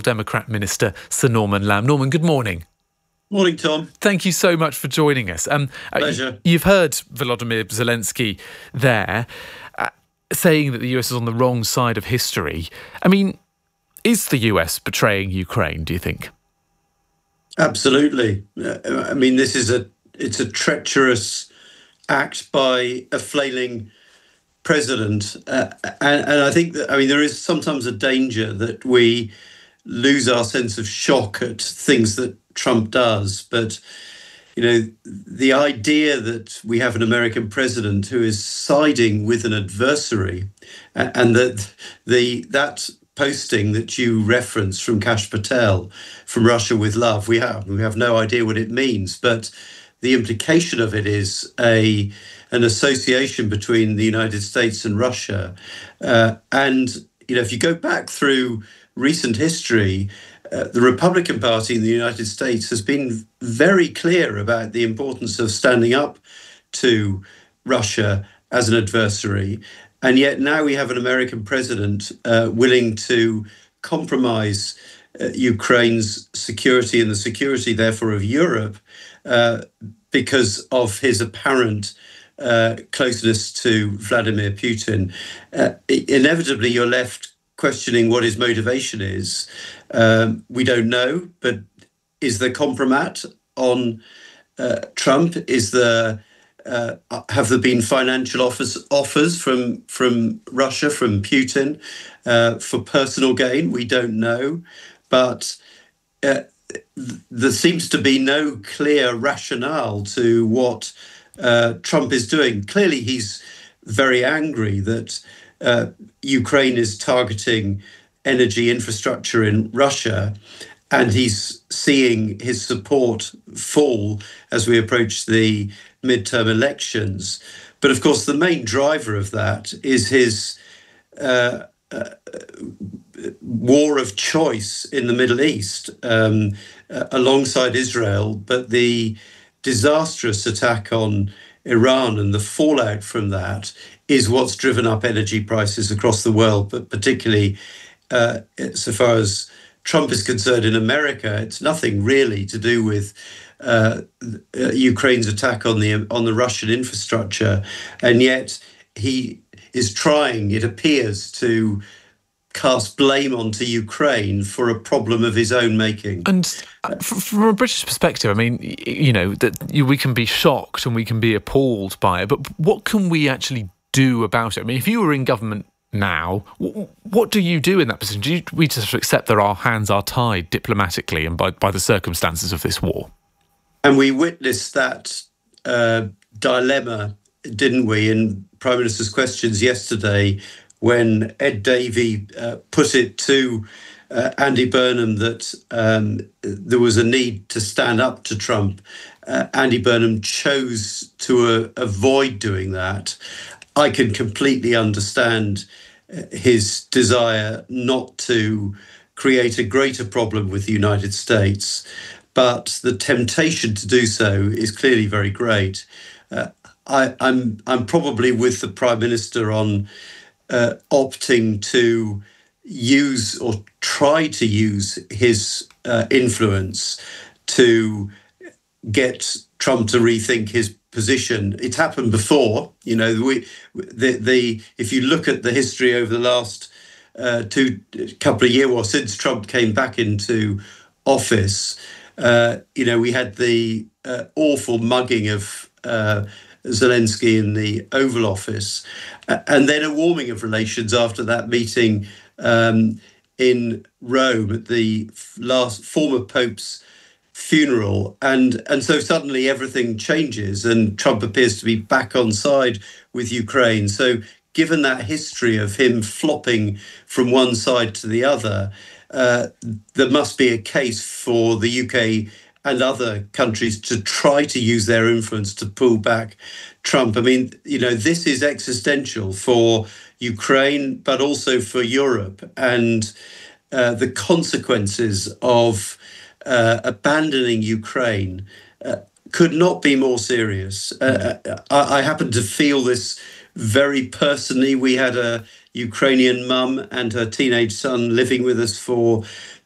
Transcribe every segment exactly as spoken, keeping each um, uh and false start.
Democrat Minister Sir Norman Lamb. Norman, good morning. Morning, Tom. Thank you so much for joining us. Um, Pleasure. You've heard Volodymyr Zelensky there uh, saying that the U S is on the wrong side of history. I mean, is the U S betraying Ukraine, do you think? Absolutely. I mean, this is a it's a treacherous act by a flailing president. Uh, and, and I think that, I mean, there is sometimes a danger that we lose our sense of shock at things that Trump does. But, you know, the idea that we have an American president who is siding with an adversary, and that the that posting that you referenced from Kash Patel, from Russia with Love, we have we have no idea what it means, but the implication of it is a an association between the United States and Russia. Uh, and, you know, if you go back through recent history, uh, the Republican Party in the United States has been very clear about the importance of standing up to Russia as an adversary. And yet now we have an American president uh, willing to compromise uh, Ukraine's security and the security, therefore, of Europe uh, because of his apparent uh, closeness to Vladimir Putin. Uh, inevitably, you're left questioning what his motivation is. Um, we don't know, but is there compromat on uh, Trump? Is there uh, have there been financial offers offers from from Russia, from Putin, uh, for personal gain? We don't know, but uh, th- there seems to be no clear rationale to what uh, Trump is doing. Clearly, he's very angry that Uh, Ukraine is targeting energy infrastructure in Russia, and he's seeing his support fall as we approach the midterm elections. But of course, the main driver of that is his uh, uh, war of choice in the Middle East um, uh, alongside Israel, but the disastrous attack on Iran and the fallout from that is what's driven up energy prices across the world, but particularly uh, so far as Trump is concerned in America, it's nothing really to do with uh, uh, Ukraine's attack on the on the Russian infrastructure, and yet he is trying, it appears, to cast blame onto Ukraine for a problem of his own making. And from a British perspective, I mean, you know, that we can be shocked and we can be appalled by it, but what can we actually do about it? I mean, if you were in government now, what do you do in that position? Do you, we just accept that our hands are tied diplomatically and by, by the circumstances of this war? And we witnessed that uh, dilemma, didn't we, in Prime Minister's questions yesterday, when Ed Davey uh, put it to uh, Andy Burnham that um, there was a need to stand up to Trump. Uh, Andy Burnham chose to uh, avoid doing that. I can completely understand his desire not to create a greater problem with the United States, but the temptation to do so is clearly very great. Uh, I, I'm I'm probably with the Prime Minister on uh, opting to use or try to use his uh, influence to get Trump to rethink his position. It's happened before, you know. We, the the if you look at the history over the last uh, two couple of years, or since Trump came back into office, uh, you know, we had the uh, awful mugging of uh, Zelensky in the Oval Office, uh, and then a warming of relations after that meeting um, in Rome at the last former Pope's funeral, and and so suddenly everything changes and Trump appears to be back on side with Ukraine. So given that history of him flopping from one side to the other, uh, there must be a case for the U K and other countries to try to use their influence to pull back Trump. I mean, you know, this is existential for Ukraine, but also for Europe, and uh, the consequences of Uh, abandoning Ukraine uh, could not be more serious. Uh, I, I happen to feel this very personally. We had a Ukrainian mum and her teenage son living with us for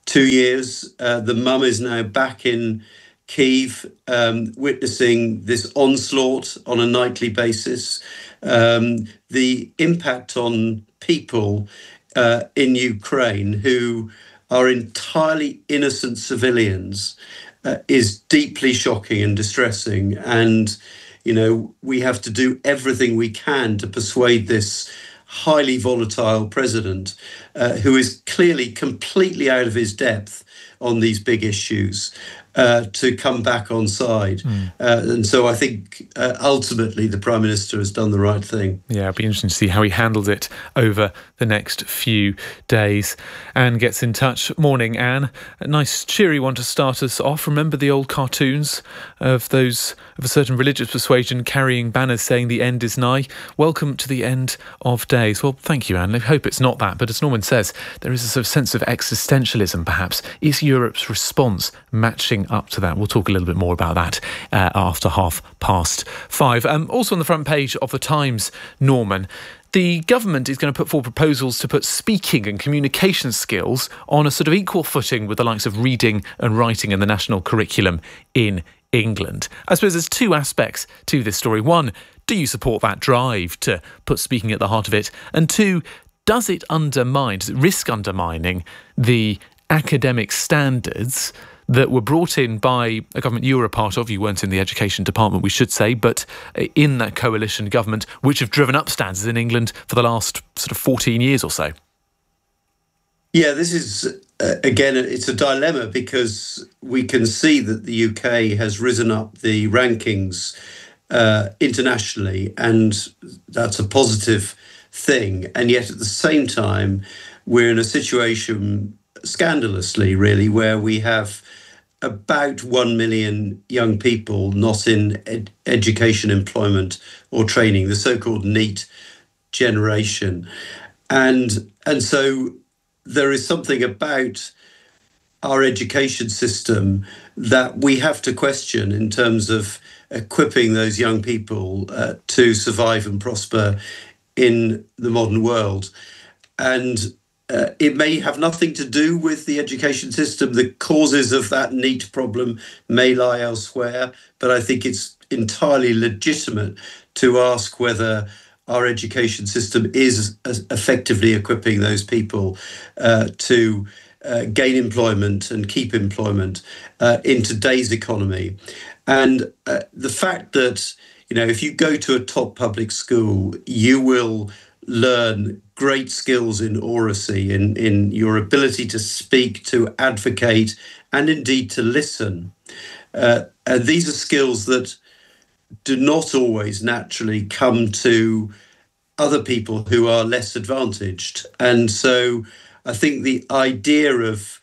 two years. Uh, the mum is now back in Kyiv, um, witnessing this onslaught on a nightly basis. Um, the impact on people uh, in Ukraine who are entirely innocent civilians uh, is deeply shocking and distressing. And, you know, we have to do everything we can to persuade this highly volatile president uh, who is clearly completely out of his depth on these big issues uh, to come back on side. Mm. Uh, and so I think uh, ultimately the Prime Minister has done the right thing. Yeah, it'll be interesting to see how he handles it over the next few days. Anne gets in touch. Morning, Anne. A nice cheery one to start us off. Remember the old cartoons of those of a certain religious persuasion carrying banners saying the end is nigh? Welcome to the end of days. Well, thank you, Anne. I hope it's not that. But as Norman says, there is a sort of sense of existentialism, perhaps. Is Europe's response matching up to that? We'll talk a little bit more about that uh, after half past five. Um, also on the front page of the Times, Norman, the government is going to put forward proposals to put speaking and communication skills on a sort of equal footing with the likes of reading and writing in the national curriculum in England. I suppose there's two aspects to this story. One, do you support that drive to put speaking at the heart of it? And two, does it undermine, does it risk undermining the academic standards that were brought in by a government you were a part of? You weren't in the education department, we should say, but in that coalition government, which have driven up standards in England for the last sort of fourteen years or so. Yeah, this is, uh, again, it's a dilemma because we can see that the U K has risen up the rankings uh, internationally, and that's a positive thing. And yet at the same time, we're in a situation, scandalously really, where we have about one million young people not in ed- education, employment or training, the so-called NEET generation. And, and so there is something about our education system that we have to question in terms of equipping those young people uh, to survive and prosper in the modern world. And Uh, it may have nothing to do with the education system. The causes of that NEET problem may lie elsewhere, but I think it's entirely legitimate to ask whether our education system is effectively equipping those people uh, to uh, gain employment and keep employment uh, in today's economy. And uh, the fact that, you know, if you go to a top public school, you will learn great skills in oracy, in, in your ability to speak, to advocate, and indeed to listen. Uh, and these are skills that do not always naturally come to other people who are less advantaged. And so I think the idea of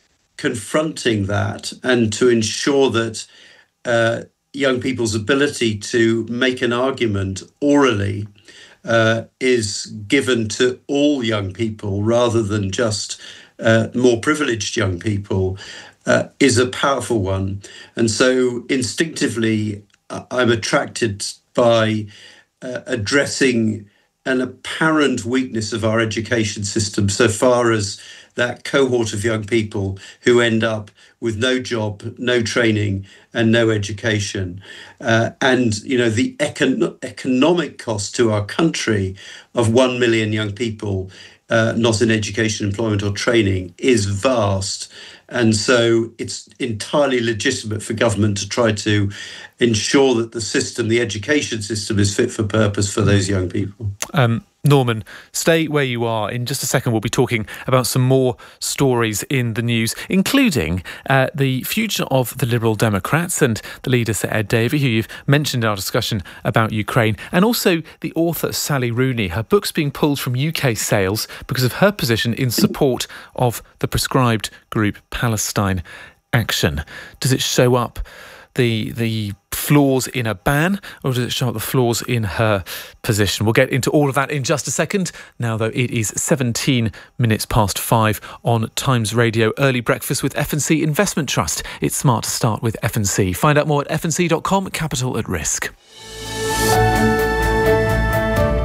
confronting that and to ensure that uh, young people's ability to make an argument orally Uh, is given to all young people rather than just uh, more privileged young people uh, is a powerful one. And so instinctively, I'm attracted by uh, addressing an apparent weakness of our education system so far as that cohort of young people who end up with no job, no training and no education. Uh, and, you know, the econ- economic cost to our country of one million young people uh, not in education, employment or training is vast. And so it's entirely legitimate for government to try to ensure that the system, the education system, is fit for purpose for those young people. Um, Norman, stay where you are. In just a second, we'll be talking about some more stories in the news, including uh, the future of the Liberal Democrats and the leader, Sir Ed Davey, who you've mentioned in our discussion about Ukraine, and also the author, Sally Rooney. Her book's being pulled from U K sales because of her position in support of the proscribed group Palestine Action. Does it show up the the flaws in a ban, or does it show up the flaws in her position? We'll get into all of that in just a second. Now, though, it is seventeen minutes past five on Times Radio Early Breakfast with F and C Investment Trust. It's smart to start with F and C. Find out more at f and c dot com. Capital at risk.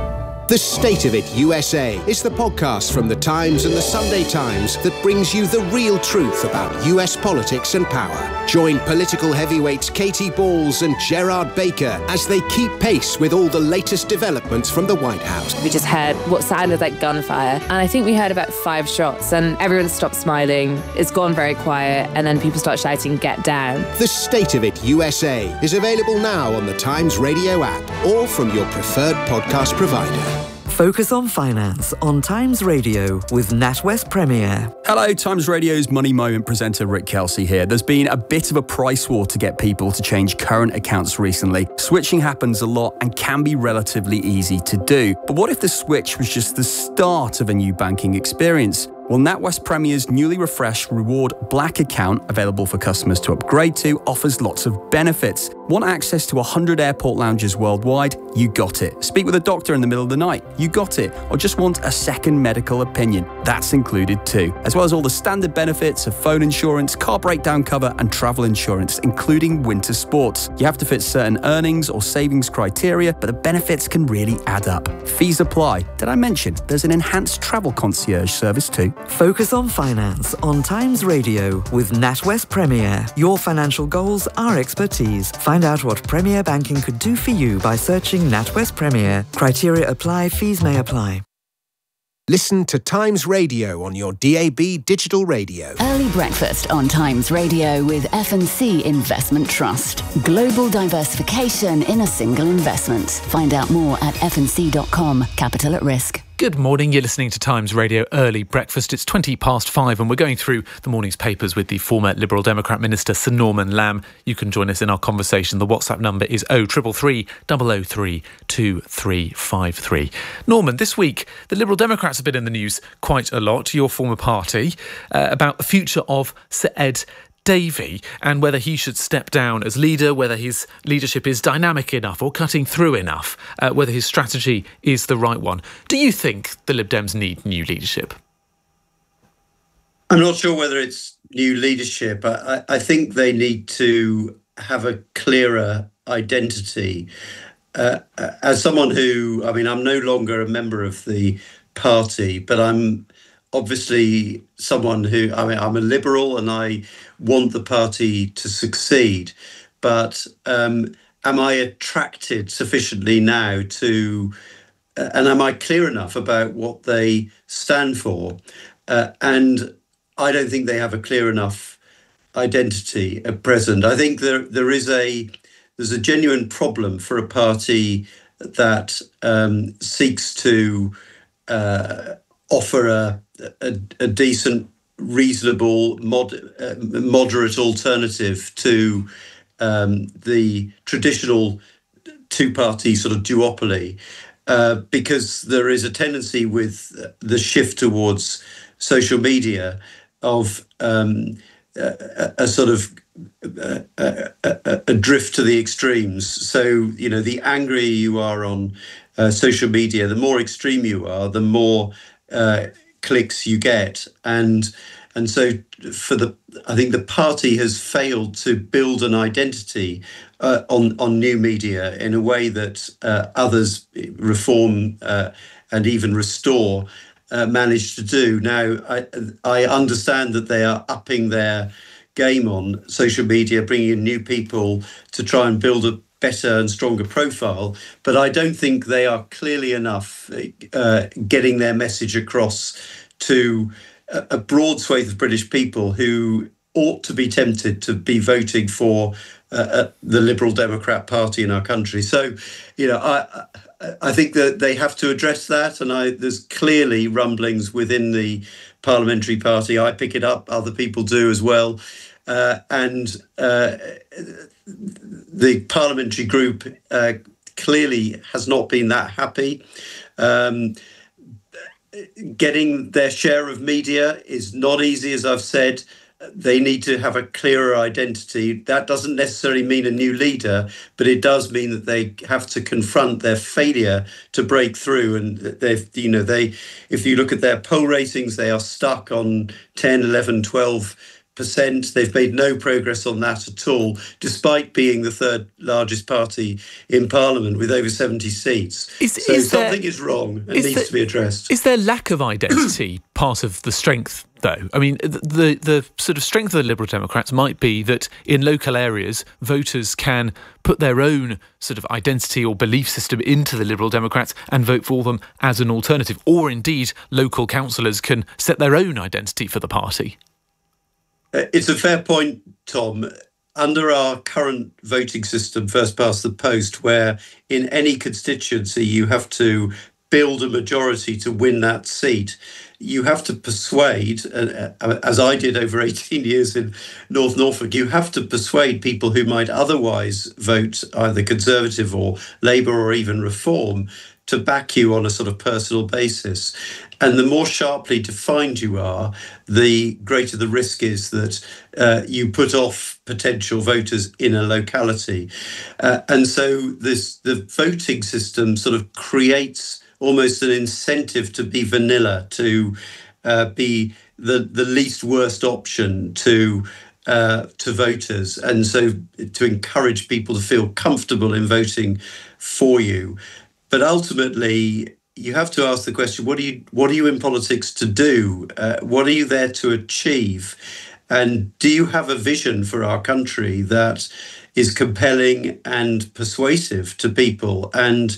The State of It U S A is the podcast from The Times and The Sunday Times that brings you the real truth about U S politics and power. Join political heavyweights Katie Balls and Gerard Baker as they keep pace with all the latest developments from the White House. We just heard what sounded like gunfire, and I think we heard about five shots, and everyone stopped smiling. It's gone very quiet, and then people start shouting, "Get down." The State of It U S A is available now on the Times Radio app or from your preferred podcast provider. Focus on Finance on Times Radio with NatWest Premier. Hello, Times Radio's Money Moment presenter Rick Kelsey here. There's been a bit of a price war to get people to change current accounts recently. Switching happens a lot and can be relatively easy to do. But what if the switch was just the start of a new banking experience? Well, NatWest Premier's newly refreshed Reward Black account, available for customers to upgrade to, offers lots of benefits. Want access to one hundred airport lounges worldwide? You got it. Speak with a doctor in the middle of the night? You got it. Or just want a second medical opinion? That's included too. As well as all the standard benefits of phone insurance, car breakdown cover and travel insurance, including winter sports. You have to fit certain earnings or savings criteria, but the benefits can really add up. Fees apply. Did I mention there's an enhanced travel concierge service too? Focus on Finance on Times Radio with NatWest Premier. Your financial goals, our expertise. Find out what Premier Banking could do for you by searching NatWest Premier. Criteria apply, fees may apply. Listen to Times Radio on your D A B digital radio. Early breakfast on Times Radio with F and C Investment Trust. Global diversification in a single investment. Find out more at f and c dot com. Capital at risk. Good morning, you're listening to Times Radio Early Breakfast. It's twenty past five and we're going through the morning's papers with the former Liberal Democrat Minister Sir Norman Lamb. You can join us in our conversation. The WhatsApp number is oh three three three, double oh three, two three five three. Norman, this week the Liberal Democrats have been in the news quite a lot, your former party, uh, about the future of Sir Ed Davey and whether he should step down as leader, whether his leadership is dynamic enough or cutting through enough, uh, whether his strategy is the right one. Do you think the Lib Dems need new leadership? I'm not sure whether it's new leadership. I, I think they need to have a clearer identity. Uh, as someone who, I mean, I'm no longer a member of the party, but I'm obviously someone who, I mean, I'm a liberal and I want the party to succeed. But um, am I attracted sufficiently now to, uh, and am I clear enough about what they stand for? Uh, and I don't think they have a clear enough identity at present. I think there there is a there's a genuine problem for a party that um, seeks to uh, offer a, a, a decent, reasonable, mod, uh, moderate alternative to um, the traditional two-party sort of duopoly, uh, because there is a tendency with the shift towards social media of um, a, a sort of a, a, a, a drift to the extremes. So, you know, the angrier you are on uh, social media, the more extreme you are, the more uh, clicks you get. And and so for the, I think the party has failed to build an identity uh, on, on new media in a way that uh, others reform uh, and even restore Uh, managed to do. Now, I, I understand that they are upping their game on social media, bringing in new people to try and build a better and stronger profile, but I don't think they are clearly enough uh, getting their message across to a, a broad swathe of British people who ought to be tempted to be voting for uh, uh, the Liberal Democrat Party in our country. So, you know, I, I think that they have to address that, and I, there's clearly rumblings within the parliamentary party. I pick it up, other people do as well, uh, and uh, the parliamentary group uh, clearly has not been that happy. Um, getting their share of media is not easy, as I've said. They need to have a clearer identity. That doesn't necessarily mean a new leader, but it does mean that they have to confront their failure to break through. And they've, you know, they, if you look at their poll ratings, they are stuck on ten, eleven, twelve percent. They've made no progress on that at all, despite being the third largest party in Parliament with over seventy seats. Is, so is something there, is wrong and is needs there, to be addressed. Is their lack of identity part of the strength, though? I mean, the the sort of strength of the Liberal Democrats might be that in local areas, voters can put their own sort of identity or belief system into the Liberal Democrats and vote for them as an alternative. Or indeed, local councillors can set their own identity for the party. It's a fair point, Tom. Under our current voting system, first past the post, where in any constituency you have to build a majority to win that seat, you have to persuade, uh, as I did over eighteen years in North Norfolk, you have to persuade people who might otherwise vote either Conservative or Labour or even Reform to back you on a sort of personal basis. And the more sharply defined you are, the greater the risk is that uh, you put off potential voters in a locality. Uh, and so this the voting system sort of creates almost an incentive to be vanilla, to uh, be the, the least worst option to uh, to voters. And so to encourage people to feel comfortable in voting for you. But ultimately, you have to ask the question, what are you what are you in politics to do? Uh, what are you there to achieve? And do you have a vision for our country that is compelling and persuasive to people? And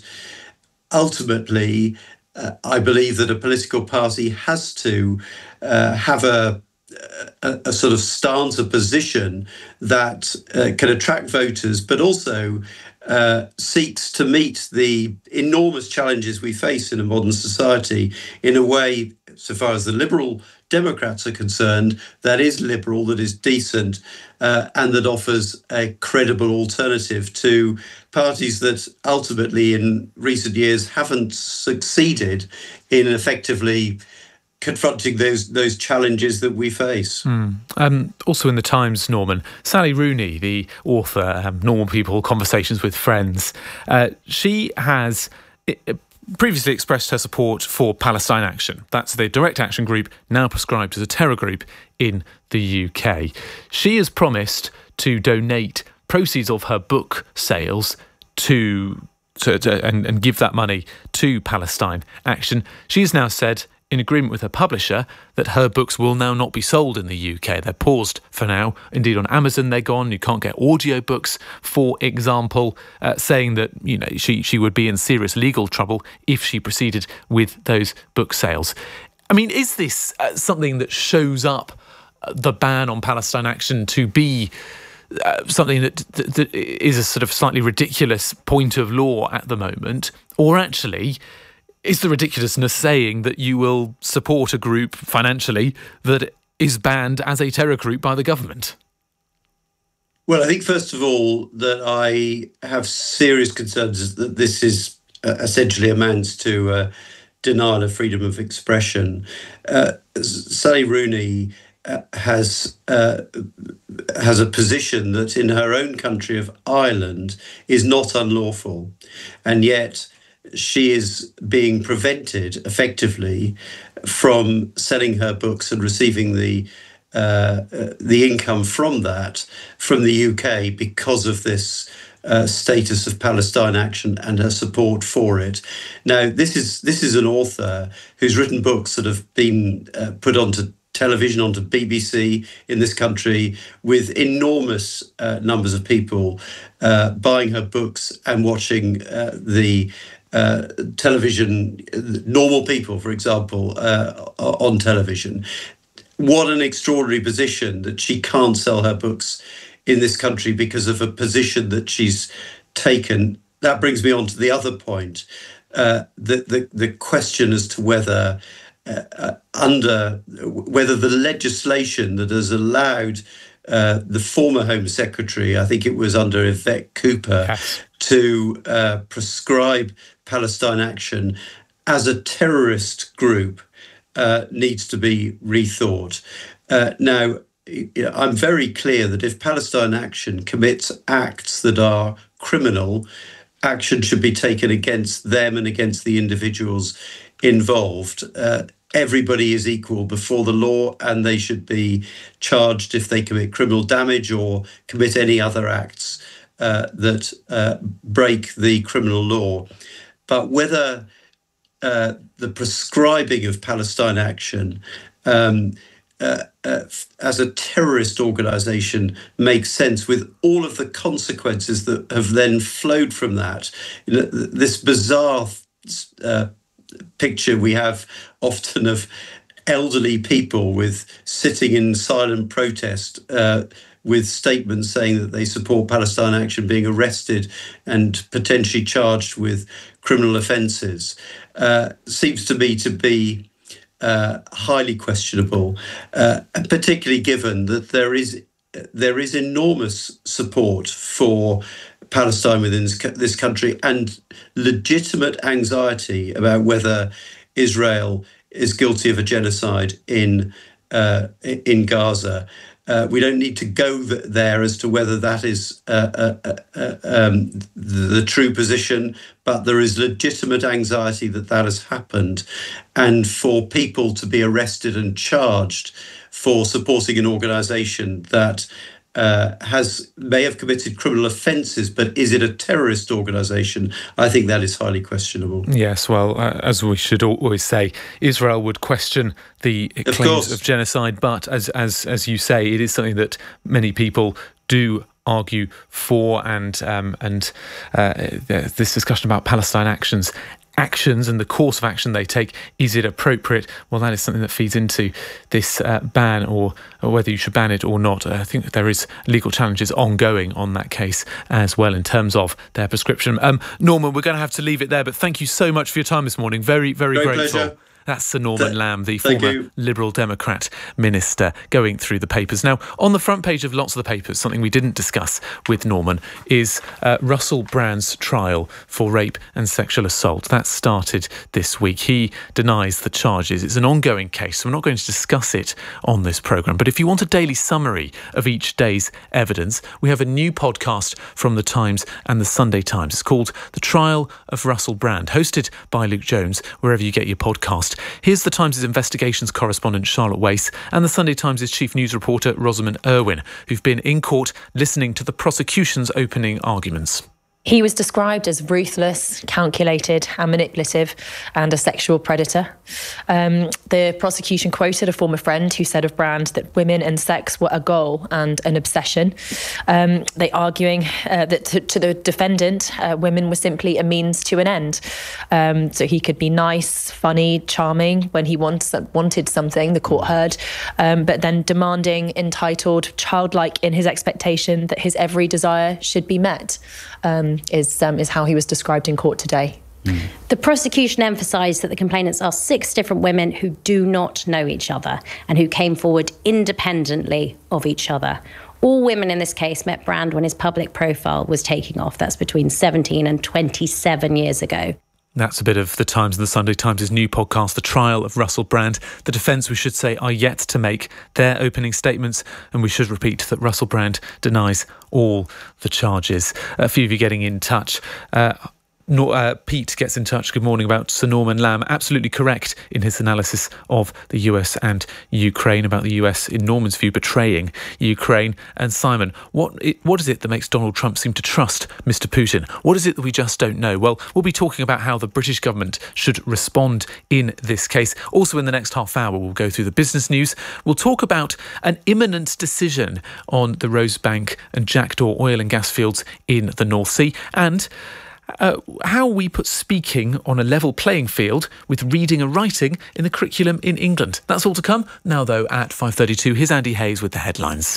ultimately, uh, I believe that a political party has to uh, have a, a, a sort of stance, a position that uh, can attract voters, but also Uh, seeks to meet the enormous challenges we face in a modern society in a way, so far as the Liberal Democrats are concerned, that is liberal, that is decent, uh, and that offers a credible alternative to parties that ultimately in recent years haven't succeeded in effectively confronting those those challenges that we face. Mm. Um, also in the Times, Norman, Sally Rooney, the author, um, Normal People, Conversations with Friends, uh, she has uh, previously expressed her support for Palestine Action. That's the direct action group now prescribed as a terror group in the U K. She has promised to donate proceeds of her book sales to, to, to and, and give that money to Palestine Action. She has now said, in agreement with her publisher, that her books will now not be sold in the U K. They're paused for now. Indeed, on Amazon, they're gone. You can't get audiobooks, for example, uh, saying that, you know, she, she would be in serious legal trouble if she proceeded with those book sales. I mean, is this uh, something that shows up, uh, the ban on Palestine Action, to be uh, something that, that, that is a sort of slightly ridiculous point of law at the moment? Or actually, is the ridiculousness saying that you will support a group financially that is banned as a terror group by the government? Well, I think, first of all, that I have serious concerns that this is uh, essentially amounts to uh, denial of freedom of expression. Uh, Sally Rooney uh, has uh, has a position that in her own country of Ireland is not unlawful, and yet she is being prevented effectively from selling her books and receiving the uh, uh, the income from that from the U K because of this uh, status of Palestine Action and her support for it. Now, this is this is an author who's written books that have been uh, put onto television, onto B B C in this country, with enormous uh, numbers of people uh, buying her books and watching uh, the uh, television, Normal People, for example, uh, on television. What an extraordinary position that she can't sell her books in this country because of a position that she's taken. That brings me on to the other point, uh, the, the, the question as to whether uh, uh, under whether the legislation that has allowed uh, the former Home Secretary, I think it was under Yvette Cooper, yes. to uh, prescribe Palestine Action as a terrorist group uh, needs to be rethought. Uh, now, I'm very clear that if Palestine Action commits acts that are criminal, action should be taken against them and against the individuals involved. Uh, everybody is equal before the law and they should be charged if they commit criminal damage or commit any other acts uh, that uh, break the criminal law. But whether uh, the prescribing of Palestine Action um, uh, uh, as a terrorist organisation makes sense with all of the consequences that have then flowed from that, you know, this bizarre uh, picture we have often of elderly people with sitting in silent protest uh, with statements saying that they support Palestine Action being arrested and potentially charged with criminal offences uh, seems to me to be uh, highly questionable, uh, particularly given that there is there is enormous support for Palestine within this country and legitimate anxiety about whether Israel is guilty of a genocide in uh, in Gaza. Uh, we don't need to go th- there as to whether that is uh, uh, uh, um, the, the true position, but there is legitimate anxiety that that has happened. And for people to be arrested and charged for supporting an organisation that Uh, has may have committed criminal offences, but is it a terrorist organisation? I think that is highly questionable. Yes, well, uh, as we should always say, Israel would question the of claims course. of genocide, but as as as you say, it is something that many people do argue for, and um, and uh, this discussion about Palestine actions. actions and the course of action they take, is it appropriate? Well, that is something that feeds into this uh, ban, or, or whether you should ban it or not. I think that there is legal challenges ongoing on that case as well in terms of their prescription. Um, Norman, we're going to have to leave it there, but thank you so much for your time this morning. Very, very Great grateful. Pleasure. That's Sir Norman Th- Lamb, the Thank former you. Liberal Democrat minister, going through the papers. Now, on the front page of lots of the papers, something we didn't discuss with Norman is uh, Russell Brand's trial for rape and sexual assault. That started this week. He denies the charges. It's an ongoing case, so we're not going to discuss it on this programme. But if you want a daily summary of each day's evidence, we have a new podcast from The Times and The Sunday Times. It's called The Trial of Russell Brand, hosted by Luke Jones, wherever you get your podcast. Here's The Times' investigations correspondent Charlotte Wace and The Sunday Times' chief news reporter Rosamund Irwin, who've been in court listening to the prosecution's opening arguments. He was described as ruthless, calculated and manipulative, and a sexual predator. Um, the prosecution quoted a former friend who said of Brand that women and sex were a goal and an obsession. Um, they arguing uh, that to, to the defendant, uh, women were simply a means to an end. Um, so he could be nice, funny, charming when he wants, wanted something, the court heard, um, but then demanding, entitled, childlike in his expectation that his every desire should be met. Um, is um, is how he was described in court today. Mm. The prosecution emphasised that the complainants are six different women who do not know each other and who came forward independently of each other. All women in this case met Brand when his public profile was taking off. That's between seventeen and twenty-seven years ago. That's a bit of The Times and The Sunday Times' new podcast, The Trial of Russell Brand. The defence, we should say, are yet to make their opening statements, and we should repeat that Russell Brand denies all the charges. A few of you getting in touch. Uh, No, uh, Pete gets in touch. Good morning, about Sir Norman Lamb. Absolutely correct in his analysis of the U S and Ukraine, about the U S, in Norman's view, betraying Ukraine. And Simon, what it, what is it that makes Donald Trump seem to trust Mister Putin? What is it that we just don't know? Well, we'll be talking about how the British government should respond in this case. Also, in the next half hour, we'll go through the business news. We'll talk about an imminent decision on the Rosebank and Jackdaw oil and gas fields in the North Sea, and Uh, how we put speaking on a level playing field with reading and writing in the curriculum in England. That's all to come. Now, though, at five thirty-two, here's Andy Hayes with the headlines.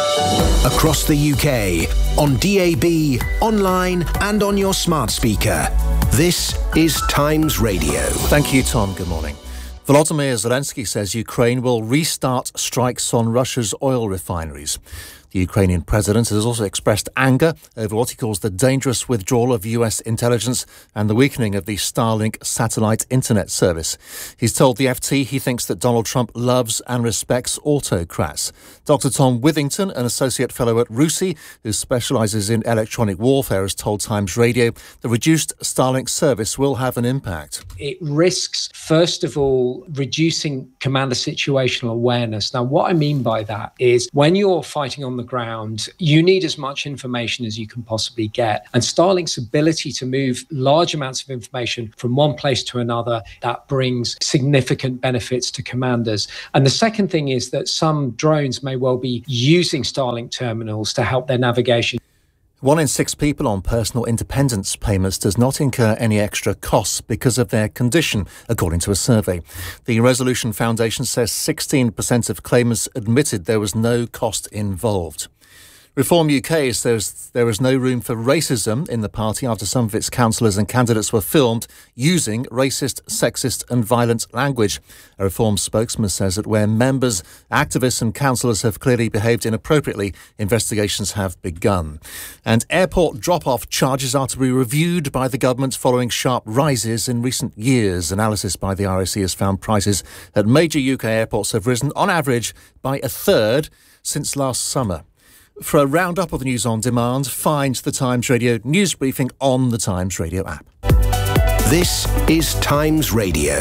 Across the U K, on D A B, online and on your smart speaker. This is Times Radio. Thank you, Tom. Good morning. Volodymyr Zelensky says Ukraine will restart strikes on Russia's oil refineries. The Ukrainian president has also expressed anger over what he calls the dangerous withdrawal of U S intelligence and the weakening of the Starlink satellite internet service. He's told the F T he thinks that Donald Trump loves and respects autocrats. Doctor Tom Withington, an associate fellow at RUSI, who specialises in electronic warfare, has told Times Radio the reduced Starlink service will have an impact. It risks, first of all, reducing commander situational awareness. Now, what I mean by that is when you're fighting on the ground, you need as much information as you can possibly get. And Starlink's ability to move large amounts of information from one place to another, that brings significant benefits to commanders. And the second thing is that some drones may well be using Starlink terminals to help their navigation. One in six people on personal independence payments does not incur any extra costs because of their condition, according to a survey. The Resolution Foundation says sixteen percent of claimants admitted there was no cost involved. Reform U K says there is no room for racism in the party after some of its councillors and candidates were filmed using racist, sexist and violent language. A Reform spokesman says that where members, activists and councillors have clearly behaved inappropriately, investigations have begun. And airport drop-off charges are to be reviewed by the government following sharp rises in recent years. Analysis by the R A C has found prices at major U K airports have risen on average by a third since last summer. For a roundup of the news on demand, find the Times Radio news briefing on the Times Radio app. This is Times Radio.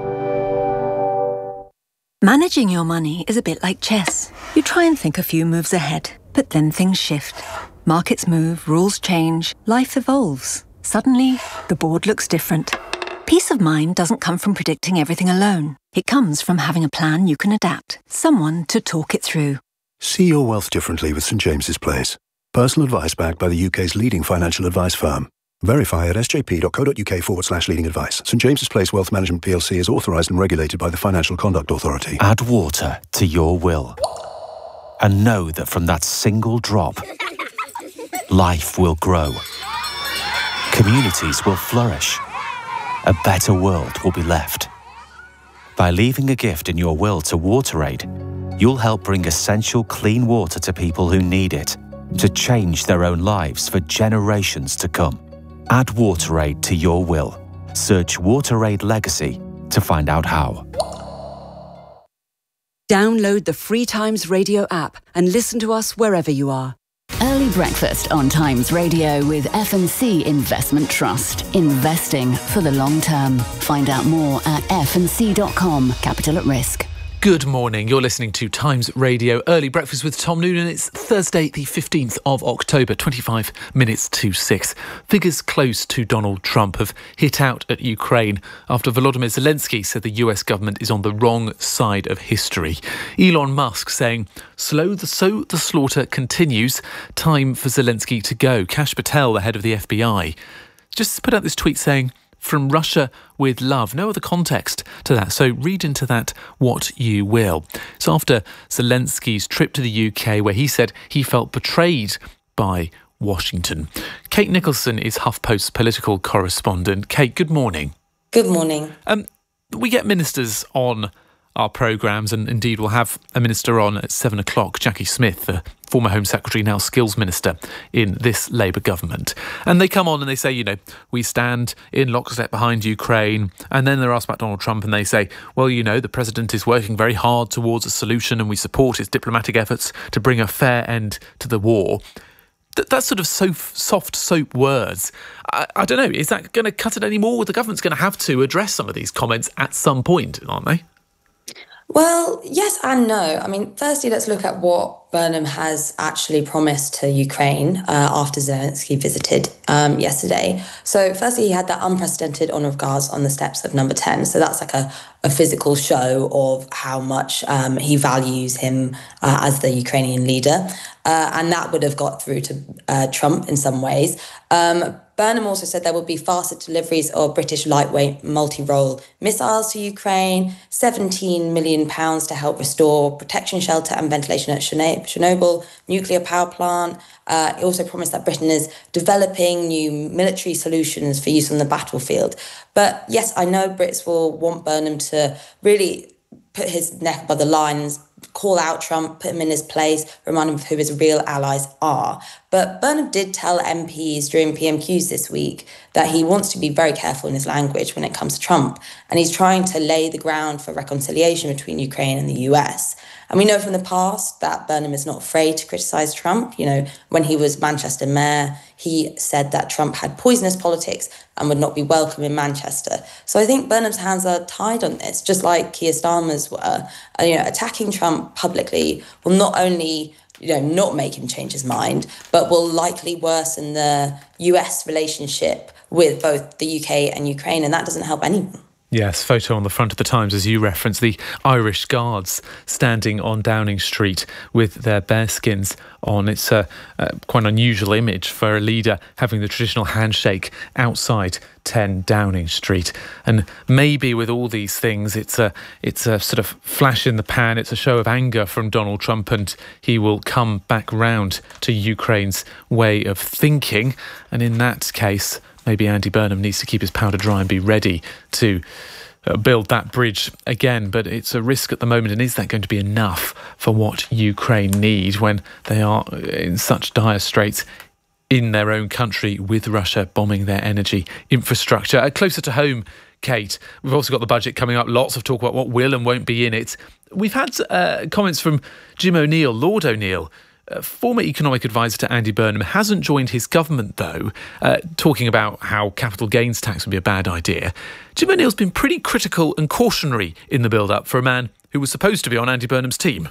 Managing your money is a bit like chess. You try and think a few moves ahead, but then things shift. Markets move, rules change, life evolves. Suddenly, the board looks different. Peace of mind doesn't come from predicting everything alone. It comes from having a plan you can adapt, someone to talk it through. See your wealth differently with St James's Place. Personal advice backed by the U K's leading financial advice firm. Verify at sjp.co.uk forward slash leading advice. St James's Place Wealth Management P L C is authorised and regulated by the Financial Conduct Authority. Add water to your will. And know that from that single drop, life will grow. Communities will flourish. A better world will be left. By leaving a gift in your will to WaterAid, you'll help bring essential clean water to people who need it, to change their own lives for generations to come. Add WaterAid to your will. Search WaterAid Legacy to find out how. Download the free Times Radio app and listen to us wherever you are. Early breakfast on Times Radio with F and C Investment Trust. Investing for the long term. Find out more at f and c dot com. Capital at risk. Good morning. You're listening to Times Radio Early Breakfast with Tom Noonan. It's Thursday, the fifteenth of October, twenty-five minutes to six. Figures close to Donald Trump have hit out at Ukraine after Volodymyr Zelensky said the U S government is on the wrong side of history. Elon Musk saying, slow the, so the slaughter continues. Time for Zelensky to go. Kash Patel, the head of the F B I, just put out this tweet saying, from Russia with love. No other context to that, so read into that what you will. It's after Zelensky's trip to the U K where he said he felt betrayed by Washington. Kate Nicholson is HuffPost's political correspondent. Kate, good morning. Good morning. Um, we get ministers on our programmes, and indeed we'll have a minister on at seven o'clock, Jackie Smith, the former Home Secretary, now Skills Minister in this Labour government. And they come on and they say, you know, we stand in lockstep behind Ukraine. And then they're asked about Donald Trump and they say, well, you know, the president is working very hard towards a solution and we support his diplomatic efforts to bring a fair end to the war. Th- that's sort of so soft soap words. I, I don't know, is that going to cut it any more? The government's going to have to address some of these comments at some point, aren't they? Well, yes and no. I mean, firstly, let's look at what Burnham has actually promised to Ukraine uh, after Zelensky visited um, yesterday. So firstly, he had that unprecedented honour of guards on the steps of number ten. So that's like a, a physical show of how much um, he values him uh, as the Ukrainian leader. Uh, and that would have got through to uh, Trump in some ways. Um, Burnham also said there would be faster deliveries of British lightweight multi-role missiles to Ukraine, seventeen million pounds to help restore protection shelter and ventilation at Chernobyl nuclear power plant. Uh, he also promised that Britain is developing new military solutions for use on the battlefield. But yes, I know Brits will want Burnham to really put his neck above the line call out Trump, put him in his place, remind him of who his real allies are. But Burnham did tell M Ps during P M Qs this week that he wants to be very careful in his language when it comes to Trump. And he's trying to lay the ground for reconciliation between Ukraine and the U S. And we know from the past that Burnham is not afraid to criticise Trump. You know, when he was Manchester mayor, he said that Trump had poisonous politics and would not be welcome in Manchester. So I think Burnham's hands are tied on this, just like Keir Starmer's were. Uh, you know, attacking Trump publicly will not only, you know, not make him change his mind, but will likely worsen the U S relationship with both the U K and Ukraine, and that doesn't help anyone. Yes, photo on the front of the Times, as you referenced, the Irish Guards standing on Downing Street with their bearskins on. It's a, a quite an unusual image for a leader having the traditional handshake outside ten Downing Street. And maybe with all these things, it's a it's a sort of flash in the pan. It's a show of anger from Donald Trump, and he will come back round to Ukraine's way of thinking. And in that case, maybe Andy Burnham needs to keep his powder dry and be ready to uh, build that bridge again. But it's a risk at the moment. And is that going to be enough for what Ukraine need when they are in such dire straits in their own country with Russia bombing their energy infrastructure? Uh, closer to home, Kate, we've also got the budget coming up. Lots of talk about what will and won't be in it. We've had uh, comments from Jim O'Neill, Lord O'Neill, Uh, former economic advisor to Andy Burnham, hasn't joined his government, though, uh, talking about how capital gains tax would be a bad idea. Jim O'Neill's been pretty critical and cautionary in the build-up for a man who was supposed to be on Andy Burnham's team.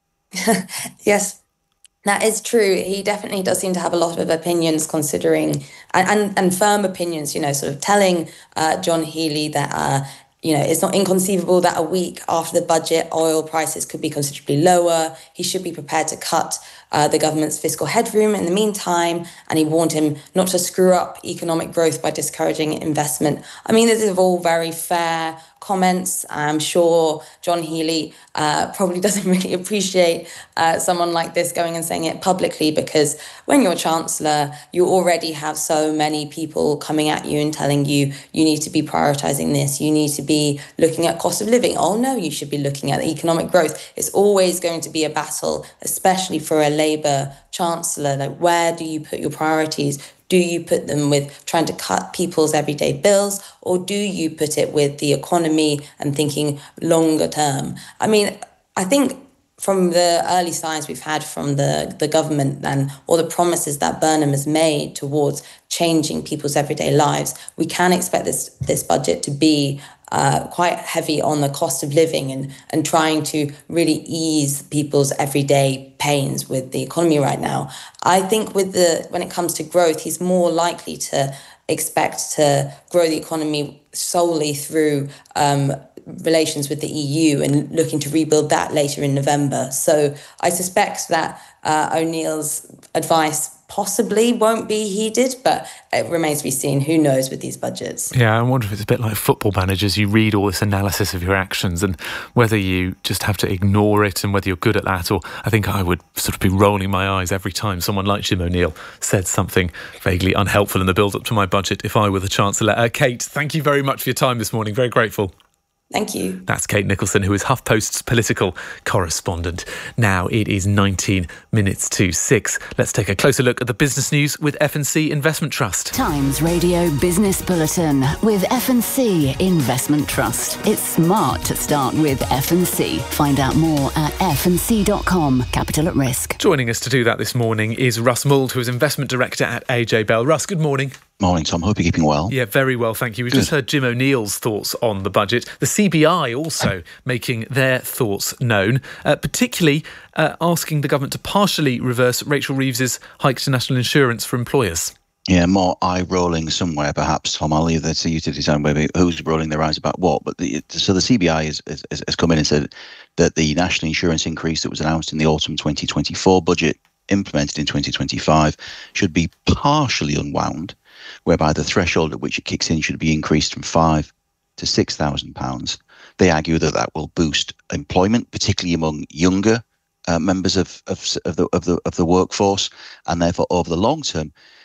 Yes, that is true. He definitely does seem to have a lot of opinions, considering, and, and, and firm opinions, you know, sort of telling uh, John Healey that uh, you know, it's not inconceivable that a week after the budget, oil prices could be considerably lower. He should be prepared to cut uh, the government's fiscal headroom in the meantime. And he warned him not to screw up economic growth by discouraging investment. I mean, these are all very fair comments. I'm sure John Healey uh, probably doesn't really appreciate uh, someone like this going and saying it publicly, because when you're Chancellor, you already have so many people coming at you and telling you, you need to be prioritising this, you need to be looking at cost of living. Oh no, you should be looking at economic growth. It's always going to be a battle, especially for a Labour Chancellor. Like, where do you put your priorities? Do you put them with trying to cut people's everyday bills, or do you put it with the economy and thinking longer term? I mean, I think from the early signs we've had from the, the government and all the promises that Burnham has made towards changing people's everyday lives, we can expect this, this budget to be Uh, quite heavy on the cost of living and, and trying to really ease people's everyday pains with the economy right now. I think with the when it comes to growth, he's more likely to expect to grow the economy solely through um, relations with the E U and looking to rebuild that later in November. So I suspect that uh, O'Neill's advice possibly won't be heeded, but it remains to be seen. Who knows with these budgets? Yeah, I wonder if it's a bit like football managers. You read all this analysis of your actions and whether you just have to ignore it and whether you're good at that, or I think I would sort of be rolling my eyes every time someone like Jim O'Neill said something vaguely unhelpful in the build-up to my budget if I were the Chancellor. Uh, Kate, thank you very much for your time this morning. Very grateful. Thank you. That's Kate Nicholson, who is HuffPost's political correspondent. Now it is nineteen minutes to six. Let's take a closer look at the business news with F and C Investment Trust. Times Radio Business Bulletin with F and C Investment Trust. It's smart to start with F and C. Find out more at f and c dot com. Capital at risk. Joining us to do that this morning is Russ Mould, who is Investment Director at A J Bell. Russ, good morning. Morning, Tom. Hope you're keeping well. Yeah, very well, thank you. We've Good. just heard Jim O'Neill's thoughts on the budget. The C B I also making their thoughts known, uh, particularly uh, asking the government to partially reverse Rachel Reeves's hike to national insurance for employers. Yeah, more eye-rolling somewhere, perhaps, Tom. I'll leave that to you to determine maybe who's rolling their eyes about what. But the, so the C B I has, has, has come in and said that the national insurance increase that was announced in the autumn twenty twenty-four budget, implemented in twenty twenty-five, should be partially unwound, whereby the threshold at which it kicks in should be increased from five to six thousand pounds. They argue that that will boost employment, particularly among younger uh, members of of, of the of the of the workforce, and therefore over the long term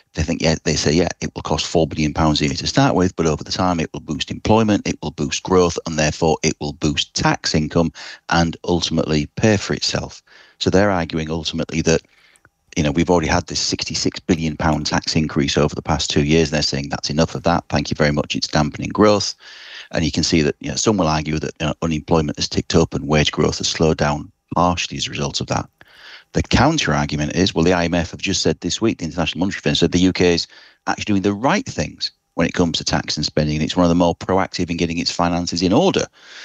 They think, yeah, they say, yeah, it will cost four billion pounds a year to start with, but over the time it will boost employment, it will boost growth, and therefore it will boost tax income and ultimately pay for itself. So they're arguing ultimately that, you know, we've already had this sixty-six billion pounds tax increase over the past two years. And they're saying that's enough of that. Thank you very much. It's dampening growth. And you can see that, you know, some will argue that you know, unemployment has ticked up and wage growth has slowed down harshly as a result of that. The counter argument is, well, the I M F have just said this week, the International Monetary Fund said the U K is actually doing the right things when it comes to tax and spending. And it's one of the more proactive in getting its finances in order.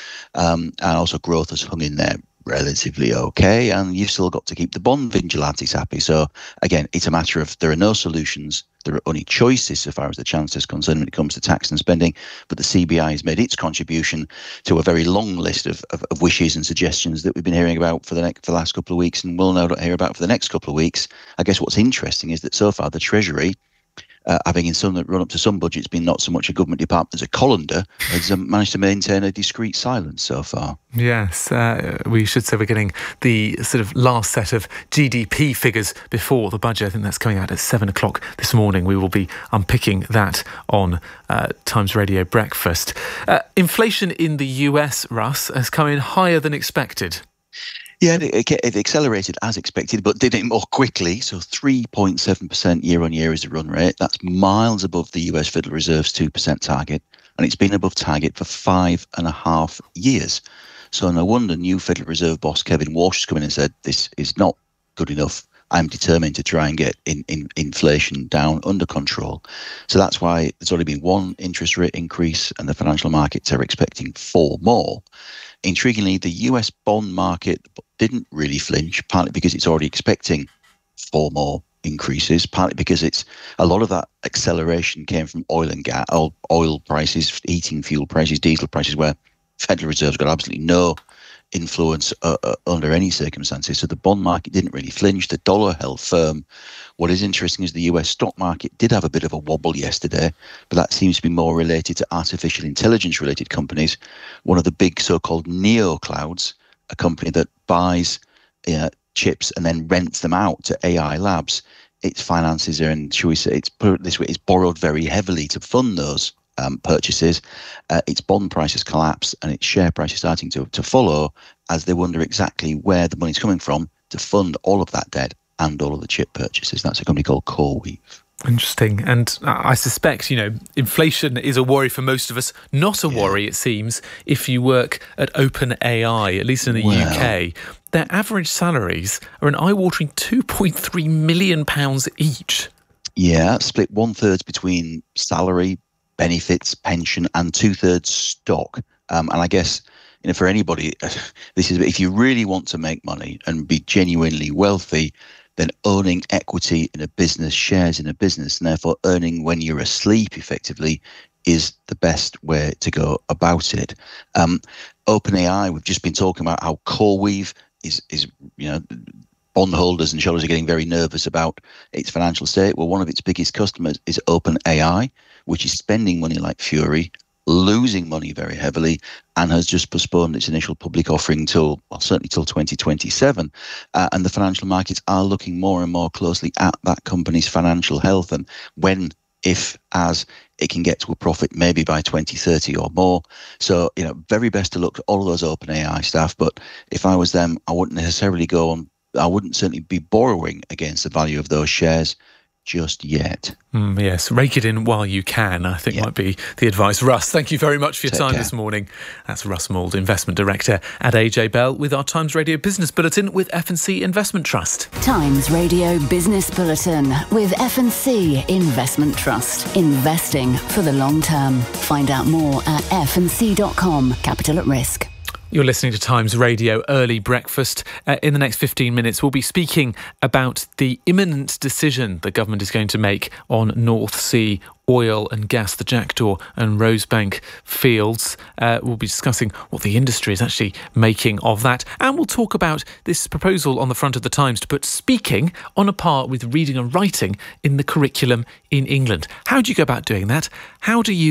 Um, and also growth has hung in there relatively okay. And you've still got to keep the bond vigilantes happy. So again, it's a matter of there are no solutions. There are only choices so far as the Chancellor is concerned when it comes to tax and spending. But the C B I has made its contribution to a very long list of, of, of wishes and suggestions that we've been hearing about for the, next, for the last couple of weeks and will now hear about for the next couple of weeks. I guess what's interesting is that so far the Treasury, Uh, having in some run up to some budgets been not so much a government department as a colander, has um, managed to maintain a discreet silence so far. Yes, uh, we should say we're getting the sort of last set of G D P figures before the budget. I think that's coming out at seven o'clock this morning. We will be unpicking that on uh, Times Radio Breakfast. Uh, inflation in the U S, Russ, has come in higher than expected. Yeah, it, it accelerated as expected, but did it more quickly. So three point seven percent year on year is the run rate. That's miles above the U S Federal Reserve's two percent target. And it's been above target for five and a half years. So no wonder new Federal Reserve boss Kevin Walsh has come in and said, this is not good enough. I'm determined to try and get in, in inflation down under control. So that's why there's only been one interest rate increase and the financial markets are expecting four more. Intriguingly, the U S bond market didn't really flinch, partly because it's already expecting four more increases, partly because it's a lot of that acceleration came from oil and gas, oil prices, heating fuel prices, diesel prices, where Federal Reserve's got absolutely no influence uh, uh, under any circumstances. So the bond market didn't really flinch. The dollar held firm. What is interesting is the U S stock market did have a bit of a wobble yesterday, but that seems to be more related to artificial intelligence related companies. One of the big so-called neo clouds, a company that buys uh, chips and then rents them out to A I labs, its finances are, and shall we say, it's put it this way, it's borrowed very heavily to fund those Um, purchases. Uh, its bond prices collapse and its share price is starting to, to follow as they wonder exactly where the money's coming from to fund all of that debt and all of the chip purchases. That's a company called CoreWeave. Interesting. And I suspect, you know, inflation is a worry for most of us. Not a yeah. worry, it seems, if you work at OpenAI, at least in the well, U K. Their average salaries are an eye-watering two point three million pounds each. Yeah, split one-third between salary, benefits, pension, and two-thirds stock. Um, and I guess, you know, for anybody, this is if you really want to make money and be genuinely wealthy, then owning equity in a business, shares in a business, and therefore earning when you're asleep, effectively, is the best way to go about it. Um, OpenAI, we've just been talking about how CoreWeave is, is you know, bondholders and shareholders are getting very nervous about its financial state. Well, one of its biggest customers is OpenAI, which is spending money like fury, losing money very heavily, and has just postponed its initial public offering till, well, certainly till twenty twenty-seven. Uh, and the financial markets are looking more and more closely at that company's financial health and when, if, as it can get to a profit, maybe by twenty thirty or more. So, you know, very best to look at all of those OpenAI staff. But if I was them, I wouldn't necessarily go on, I wouldn't certainly be borrowing against the value of those shares just yet. Mm, yes, rake it in while you can, I think yeah. might be the advice. Russ, thank you very much for your Take time care. This morning. That's Russ Mould, Investment Director at A J Bell, with our Times Radio Business Bulletin with F and C Investment Trust. Times Radio Business Bulletin with F and C Investment Trust. Investing for the long term. Find out more at f and c dot com. Capital at risk. You're listening to Times Radio Early Breakfast. Uh, in the next fifteen minutes, we'll be speaking about the imminent decision the government is going to make on North Sea oil and gas, the Jackdaw and Rosebank fields. Uh, we'll be discussing what the industry is actually making of that. And we'll talk about this proposal on the front of the Times to put speaking on a par with reading and writing in the curriculum in England. How do you go about doing that? How do you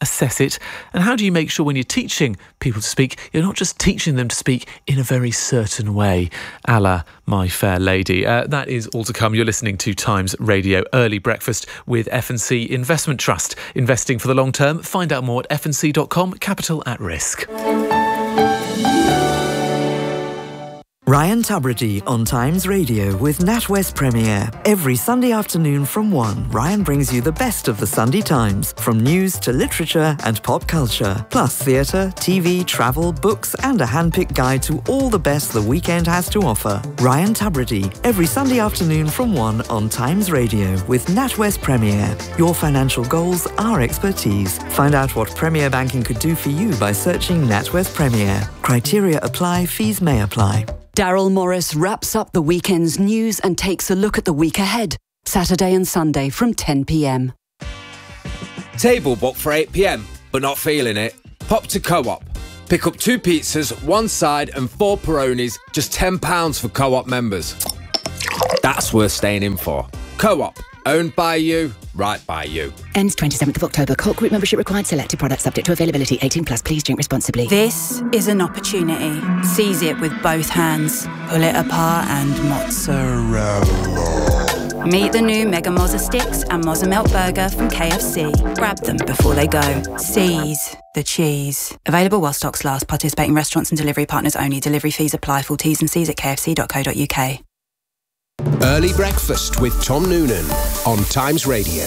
assess it? And how do you make sure when you're teaching people to speak, you're not just teaching them to speak in a very certain way, a la My Fair Lady? Uh, that is all to come. You're listening to Times Radio Early Breakfast with F and C Investment Trust. Investing for the long term. Find out more at f n c dot com. Capital at risk. Ryan Tubridy on Times Radio with NatWest Premier. Every Sunday afternoon from one, Ryan brings you the best of the Sunday Times, from news to literature and pop culture, plus theatre, T V, travel, books and a hand-picked guide to all the best the weekend has to offer. Ryan Tubridy, every Sunday afternoon from one on Times Radio with NatWest Premier. Your financial goals, our expertise. Find out what Premier Banking could do for you by searching NatWest Premier. Criteria apply, fees may apply. Daryl Morris wraps up the weekend's news and takes a look at the week ahead. Saturday and Sunday from ten p.m. Table booked for eight p.m, but not feeling it? Pop to Co-op. Pick up two pizzas, one side and four Peronis, just ten pounds for Co-op members. That's worth staying in for. Co-op. Owned by you, right by you. Ends twenty-seventh of October. Cork Group membership required. Selected products subject to availability. eighteen plus. Please drink responsibly. This is an opportunity. Seize it with both hands. Pull it apart and mozzarella. Meet the new Mega Mozza Sticks and Mozza Melt Burger from K F C. Grab them before they go. Seize the cheese. Available while stocks last. Participating restaurants and delivery partners only. Delivery fees apply. Full T's and C's at k f c dot co dot u k. Early Breakfast with Tom Noonan on Times Radio.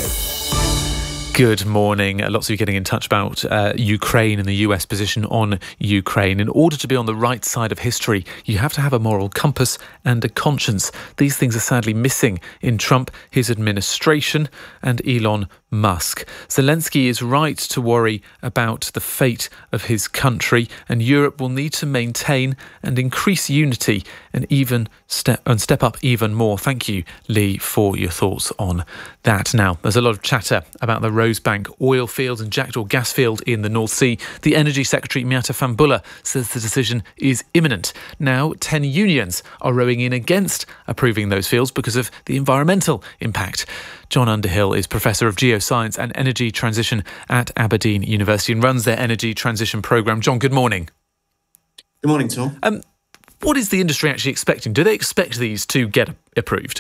Good morning. Lots of you getting in touch about uh, Ukraine and the U S position on Ukraine. In order to be on the right side of history, you have to have a moral compass and a conscience. These things are sadly missing in Trump, his administration, and Elon Musk. Zelensky is right to worry about the fate of his country, and Europe will need to maintain and increase unity and even step and step up even more. Thank you, Lee, for your thoughts on that. Now, there's a lot of chatter about the Rosebank oil field and Jackdaw gas field in the North Sea. The Energy Secretary, Miatta Fahnbulleh, says the decision is imminent. Now, ten unions are rowing in against approving those fields because of the environmental impact. John Underhill is Professor of Geoscience and Energy Transition at Aberdeen University and runs their Energy Transition Programme. John, good morning. Good morning, Tom. Um, what is the industry actually expecting? Do they expect these to get approved?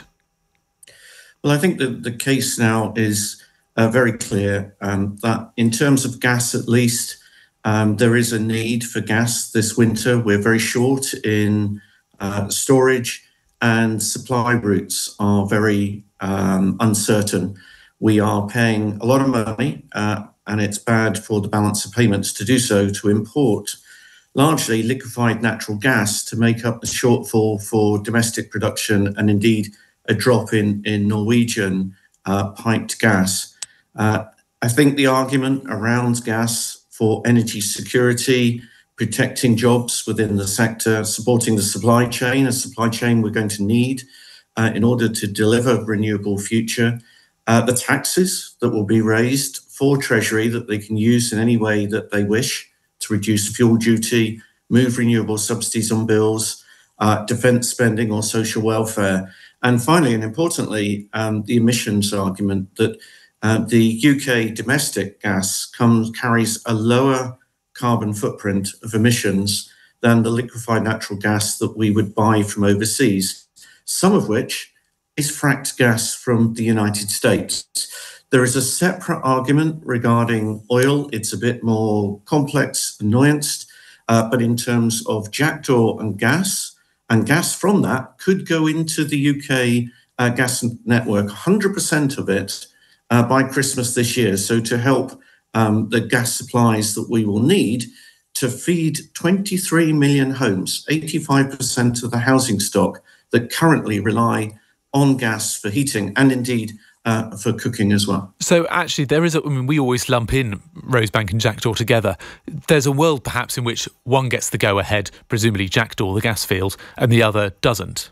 Well, I think that the case now is uh, very clear um, that in terms of gas, at least, um, there is a need for gas this winter. We're very short in uh, storage, and supply routes are very um, uncertain. We are paying a lot of money, uh, and it's bad for the balance of payments to do so, to import largely liquefied natural gas to make up the shortfall for domestic production, and indeed a drop in, in Norwegian uh, piped gas. Uh, I think the argument around gas for energy security, protecting jobs within the sector, supporting the supply chain, a supply chain we're going to need uh, in order to deliver a renewable future, uh, the taxes that will be raised for Treasury that they can use in any way that they wish to reduce fuel duty, move renewable subsidies on bills, uh, defence spending or social welfare. And finally, and importantly, um, the emissions argument that uh, the U K domestic gas comes carries a lower carbon footprint of emissions than the liquefied natural gas that we would buy from overseas, some of which is fracked gas from the United States. There is a separate argument regarding oil. It's a bit more complex and nuanced, uh, but in terms of Jackdaw and gas, and gas from that could go into the U K uh, gas network, one hundred percent of it uh, by Christmas this year. So to help um, the gas supplies that we will need to feed twenty-three million homes, eighty-five percent of the housing stock that currently rely on gas for heating and indeed uh, for cooking as well. So actually there is a, I mean, we always lump in Rosebank and Jackdaw together. There's a world perhaps in which one gets the go-ahead, presumably Jackdaw, the gas field, and the other doesn't.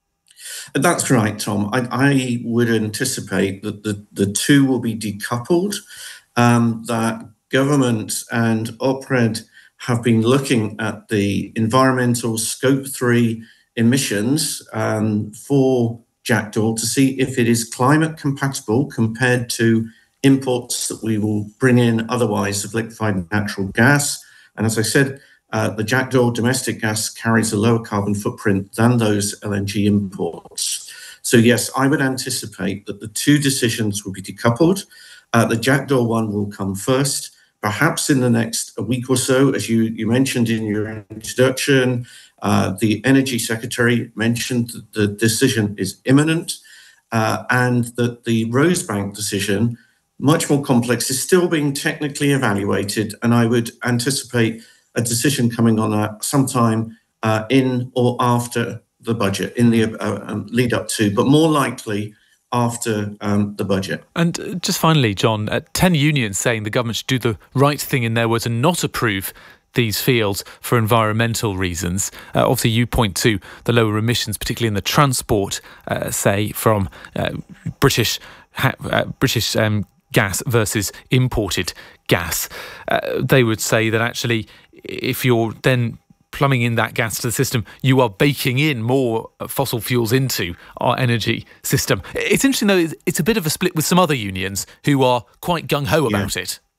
That's right, Tom. I, I would anticipate that the, the two will be decoupled, um, that government and OPRED have been looking at the environmental scope three emissions um, for Jackdaw to see if it is climate compatible compared to imports that we will bring in otherwise of liquefied natural gas. And as I said, uh, the Jackdaw domestic gas carries a lower carbon footprint than those L N G imports. So yes, I would anticipate that the two decisions will be decoupled. Uh, the Jackdaw one will come first, perhaps in the next a week or so, as you, you mentioned in your introduction. Uh, the Energy Secretary mentioned that the decision is imminent, uh, and that the Rosebank decision, much more complex, is still being technically evaluated, and I would anticipate a decision coming on that sometime uh, in or after the budget, in the uh, um, lead up to, but more likely after um, the budget. And just finally, John, uh, ten unions saying the government should do the right thing in their words and not approve these fields for environmental reasons. Uh, obviously, you point to the lower emissions, particularly in the transport, uh, say, from uh, British ha- uh, British um, gas versus imported gas. Uh, they would say that actually, if you're then plumbing in that gas to the system, you are baking in more fossil fuels into our energy system. It's interesting, though, it's a bit of a split with some other unions who are quite gung-ho about yeah. it.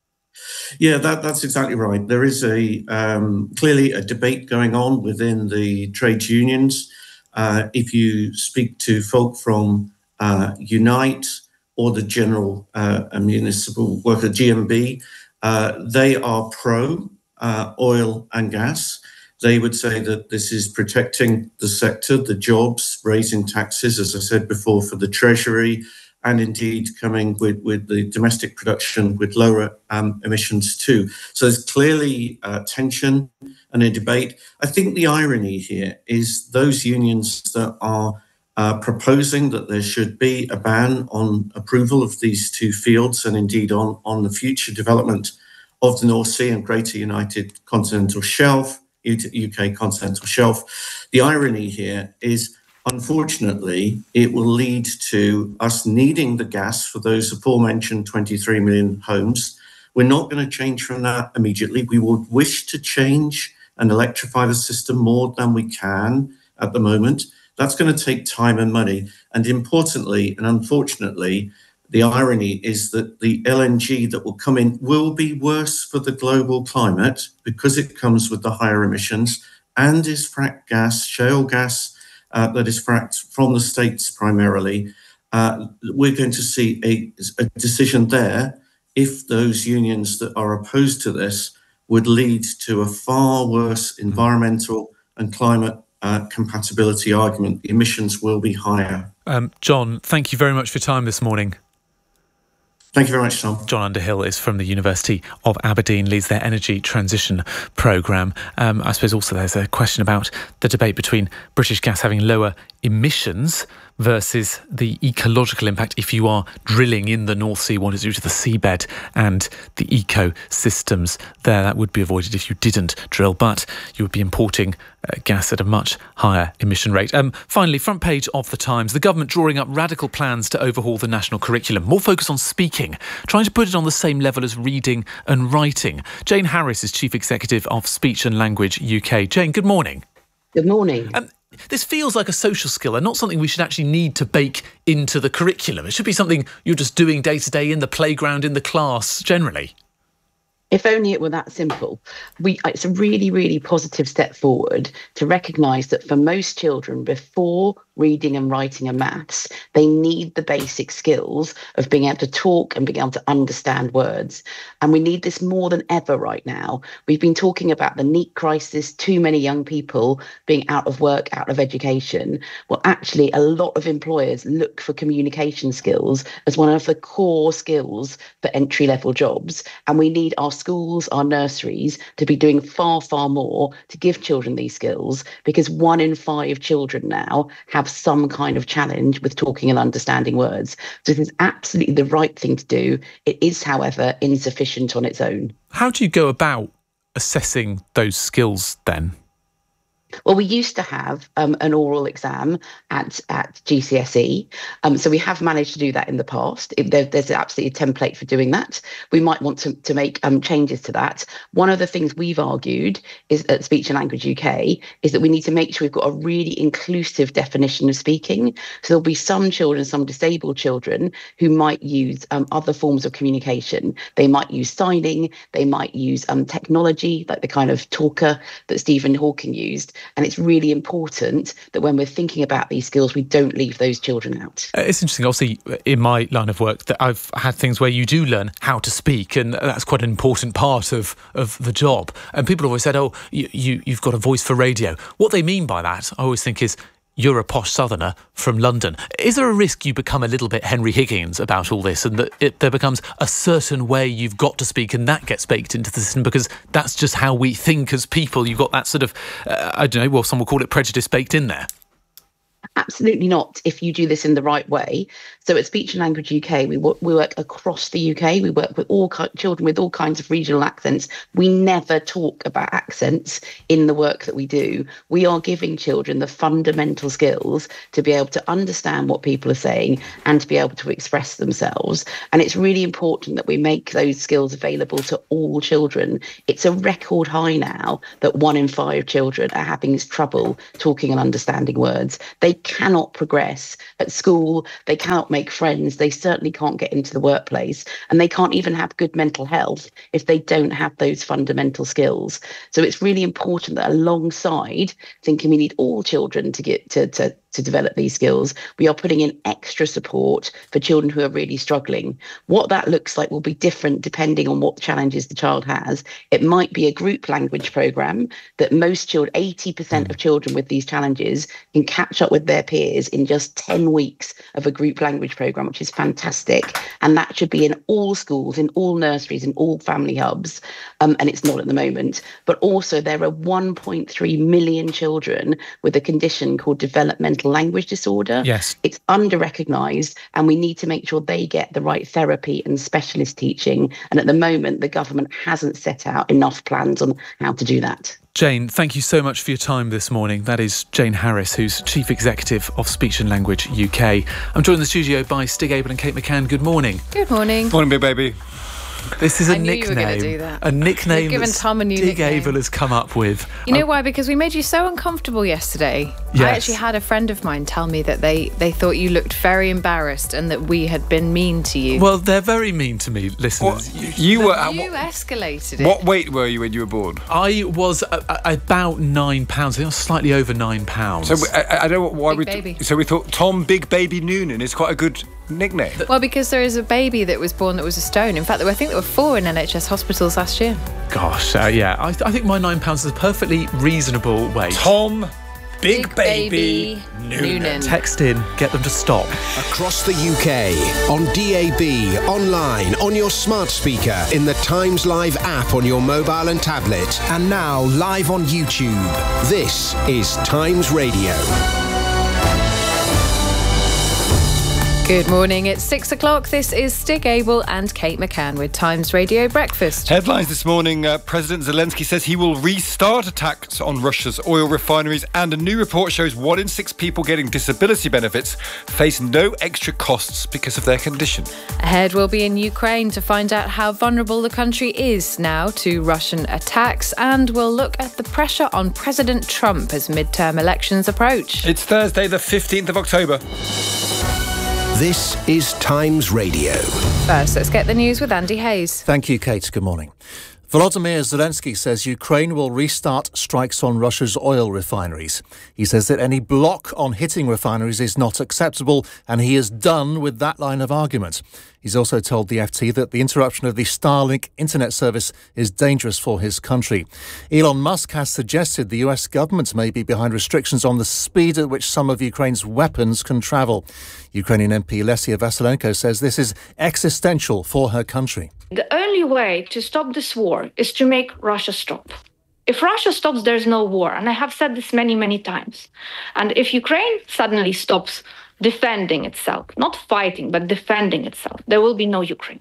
Yeah, that, that's exactly right. There is a um, clearly a debate going on within the trades unions. Uh, if you speak to folk from uh, Unite or the General uh, Municipal Worker, G M B, uh, they are pro uh, oil and gas. They would say that this is protecting the sector, the jobs, raising taxes, as I said before, for the Treasury, and indeed coming with, with the domestic production with lower um, emissions too. So there's clearly uh, tension and a debate. I think the irony here is those unions that are uh, proposing that there should be a ban on approval of these two fields and indeed on, on the future development of the North Sea and Greater United Continental Shelf, U K Continental Shelf. The irony here is, unfortunately, it will lead to us needing the gas for those aforementioned twenty-three million homes. We're not going to change from that immediately. We would wish to change and electrify the system more than we can at the moment. That's going to take time and money. And importantly, and unfortunately, the irony is that the L N G that will come in will be worse for the global climate because it comes with the higher emissions and is fracked gas, shale gas, Uh, that is fracked from the States primarily. Uh, we're going to see a, a decision there if those unions that are opposed to this would lead to a far worse environmental and climate uh, compatibility argument. The emissions will be higher. Um, John, thank you very much for your time this morning. Thank you very much, Tom. John Underhill is from the University of Aberdeen, leads their energy transition programme. Um, I suppose also there's a question about the debate between British Gas having lower emissions versus the ecological impact if you are drilling in the North Sea, what it do to the seabed and the ecosystems there. That would be avoided if you didn't drill, but you would be importing uh, gas at a much higher emission rate. Um, finally, front page of The Times, the government drawing up radical plans to overhaul the national curriculum, more focus on speaking, trying to put it on the same level as reading and writing. Jane Harris is Chief Executive of Speech and Language U K. Jane, good morning. Good morning. Um, This feels like a social skill and not something we should actually need to bake into the curriculum. It should be something you're just doing day to day in the playground, in the class, generally. If only it were that simple. We, it's a really, really positive step forward to recognise that for most children, before reading and writing and maths, they need the basic skills of being able to talk and being able to understand words. And we need this more than ever right now. We've been talking about the NEET crisis, too many young people being out of work, out of education. Well, actually, a lot of employers look for communication skills as one of the core skills for entry-level jobs. And we need our schools, our nurseries to be doing far, far more to give children these skills, because one in five children now have some kind of challenge with talking and understanding words. So this is absolutely the right thing to do. It is, however, insufficient on its own. How do you go about assessing those skills then? Well, we used to have um, an oral exam at, at G C S E. Um, so we have managed to do that in the past. It, there, there's absolutely a template for doing that. We might want to, to make um, changes to that. One of the things we've argued is at Speech and Language U K is that we need to make sure we've got a really inclusive definition of speaking. So there'll be some children, some disabled children who might use um, other forms of communication. They might use signing, they might use um, technology, like the kind of talker that Stephen Hawking used. And it's really important that when we're thinking about these skills, we don't leave those children out. Uh, it's interesting, obviously, in my line of work, that I've had things where you do learn how to speak, and that's quite an important part of, of the job. And people always said, oh, you, you, you've got a voice for radio. What they mean by that, I always think, is you're a posh southerner from London. Is there a risk you become a little bit Henry Higgins about all this, and that it, there becomes a certain way you've got to speak and that gets baked into the system because that's just how we think as people? You've got that sort of, uh, I don't know, well, some will call it prejudice baked in there. Absolutely not, if you do this in the right way. So at Speech and Language U K, we work, we work across the U K. We work with all ki- children with all kinds of regional accents. We never talk about accents in the work that we do. We are giving children the fundamental skills to be able to understand what people are saying and to be able to express themselves. And it's really important that we make those skills available to all children. It's a record high now that one in five children are having trouble talking and understanding words. They cannot progress at school, they cannot make friends, they certainly can't get into the workplace, and they can't even have good mental health if they don't have those fundamental skills. So it's really important that alongside thinking we need all children to get to, to to develop these skills, we are putting in extra support for children who are really struggling. What that looks like will be different depending on what challenges the child has. It might be a group language programme that most children, eighty percent of children with these challenges can catch up with their peers in just ten weeks of a group language programme, which is fantastic. And that should be in all schools, in all nurseries, in all family hubs. Um, and it's not at the moment. But also there are one point three million children with a condition called developmental language disorder. Yes. It's under-recognised, and we need to make sure they get the right therapy and specialist teaching. And at the moment, the government hasn't set out enough plans on how to do that. Jane, thank you so much for your time this morning. That is Jane Harris, who's Chief Executive of Speech and Language U K. I'm joined in the studio by Stig Abel and Kate McCann. Good morning. Good morning. Morning, big baby. This is a I knew nickname. you were going to do that. A nickname You've given that Tom a new Stig nickname. Abel has come up with. You know Um, why? Because we made you so uncomfortable yesterday. Yes. I actually had a friend of mine tell me that they, they thought you looked very embarrassed and that we had been mean to you. Well, they're very mean to me, listeners. You were. But you escalated it. What weight were you when you were born? I was uh, uh, about nine pounds. I think I was slightly over nine pounds. So we- I, I don't know why Big we. baby. So we thought Tom Big Baby Noonan is quite a good nickname. Well, because there is a baby that was born that was a stone. In fact, there were, I think there were four in N H S hospitals last year. Gosh, uh, yeah. I, I think my nine pounds is a perfectly reasonable weight. Tom Big, Big Baby, Baby Noonan. Noonan. Text in, get them to stop. Across the U K, on D A B, online, on your smart speaker, in the Times Live app on your mobile and tablet, and now live on YouTube. This is Times Radio. Good morning. It's six o'clock. This is Stig Abel and Kate McCann with Times Radio Breakfast. Headlines this morning. Uh, President Zelensky says he will restart attacks on Russia's oil refineries, and a new report shows one in six people getting disability benefits face no extra costs because of their condition. Ahead, we'll be in Ukraine to find out how vulnerable the country is now to Russian attacks, and we'll look at the pressure on President Trump as midterm elections approach. It's Thursday, the fifteenth of October. This is Times Radio. First, let's get the news with Andy Hayes. Thank you, Kate. Good morning. Volodymyr Zelensky says Ukraine will restart strikes on Russia's oil refineries. He says that any block on hitting refineries is not acceptable, and he is done with that line of argument. He's also told the F T that the interruption of the Starlink internet service is dangerous for his country. Elon Musk has suggested the U S government may be behind restrictions on the speed at which some of Ukraine's weapons can travel. Ukrainian M P Lesia Vasylenko says this is existential for her country. The only way to stop this war is to make Russia stop. If Russia stops, there's no war. And I have said this many, many times. And if Ukraine suddenly stops defending itself, not fighting, but defending itself, there will be no Ukraine.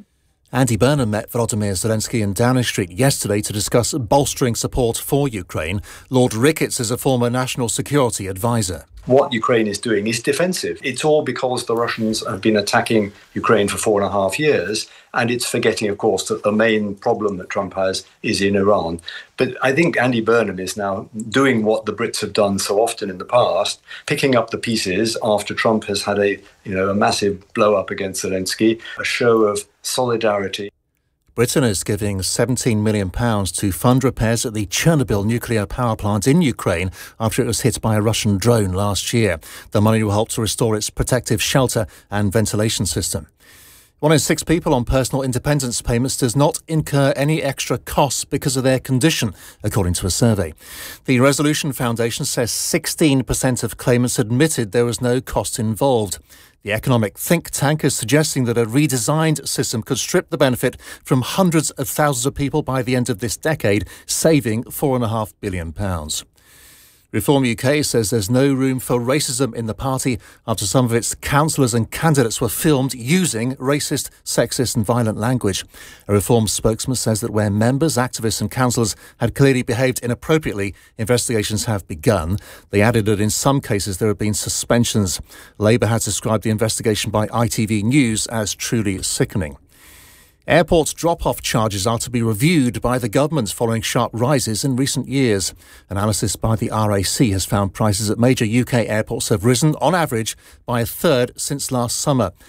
Andy Burnham met Volodymyr Zelensky in Downing Street yesterday to discuss bolstering support for Ukraine. Lord Ricketts is a former national security advisor. What Ukraine is doing is defensive. It's all because the Russians have been attacking Ukraine for four and a half years, and it's forgetting, of course, that the main problem that Trump has is in Iran. But I think Andy Burnham is now doing what the Brits have done so often in the past, picking up the pieces after Trump has had a, you know, a massive blow-up against Zelensky, a show of solidarity. Britain is giving seventeen million pounds to fund repairs at the Chernobyl nuclear power plant in Ukraine after it was hit by a Russian drone last year. The money will help to restore its protective shelter and ventilation system. One in six people on personal independence payments does not incur any extra costs because of their condition, according to a survey. The Resolution Foundation says sixteen percent of claimants admitted there was no cost involved. The economic think tank is suggesting that a redesigned system could strip the benefit from hundreds of thousands of people by the end of this decade, saving four point five billion pounds. Reform U K says there's no room for racism in the party after some of its councillors and candidates were filmed using racist, sexist and violent language. A Reform spokesman says that where members, activists and councillors had clearly behaved inappropriately, investigations have begun. They added that in some cases there have been suspensions. Labour has described the investigation by I T V News as truly sickening. Airport drop-off charges are to be reviewed by the government following sharp rises in recent years. Analysis by the R A C has found prices at major U K airports have risen, on average, by a third since last summer.